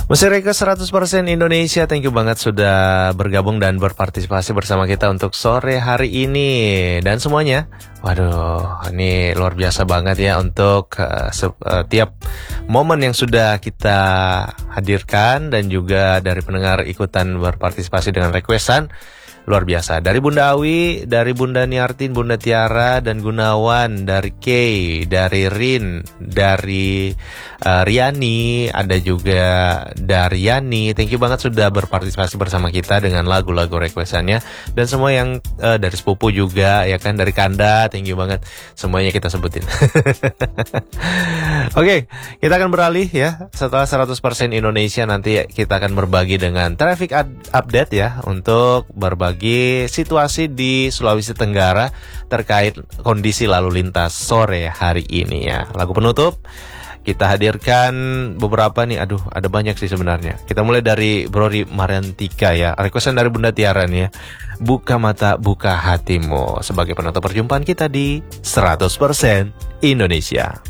Musik Request 100% Indonesia, thank you banget sudah bergabung dan berpartisipasi bersama kita untuk sore hari ini. Dan semuanya, waduh, ini luar biasa banget ya untuk tiap momen yang sudah kita hadirkan. Dan juga dari pendengar ikutan berpartisipasi dengan requestan. Luar biasa, dari Bunda Awi, dari Bunda Niartin, Bunda Tiara, dan Gunawan, dari Kay, dari Rin, dari Riani, ada juga dari Yani. Thank you banget sudah berpartisipasi bersama kita dengan lagu-lagu requestannya. Dan semua yang dari sepupu juga, ya kan, dari Kanda, thank you banget. Semuanya kita sebutin. Oke, kita akan beralih ya. Setelah 100% Indonesia, nanti kita akan berbagi dengan traffic update ya, untuk berbagi situasi di Sulawesi Tenggara terkait kondisi lalu lintas sore hari ini ya. Lagu penutup kita hadirkan beberapa nih, aduh ada banyak sih sebenarnya. Kita mulai dari Brori Mariantika ya, requestan dari Bunda Tiara nih ya, Buka Mata Buka Hatimu, sebagai penutup perjumpaan kita di 100% Indonesia.